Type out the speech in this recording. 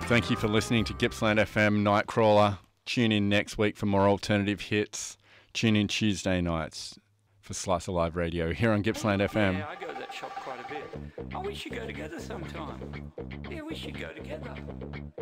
Thank you for listening to Gippsland FM Nightcrawler. Tune in next week for more alternative hits. Tune in Tuesday nights for Slice of Live Radio here on Gippsland FM. Yeah, I go to that shop quite a bit. Oh, we should go together sometime. Yeah, we should go together.